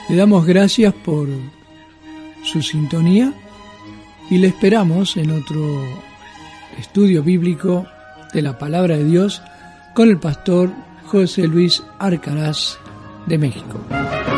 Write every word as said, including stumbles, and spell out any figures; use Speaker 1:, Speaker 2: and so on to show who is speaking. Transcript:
Speaker 1: Le damos gracias por su sintonía y le esperamos en otro estudio bíblico de la Palabra de Dios con el pastor José Luis Arcaraz de México.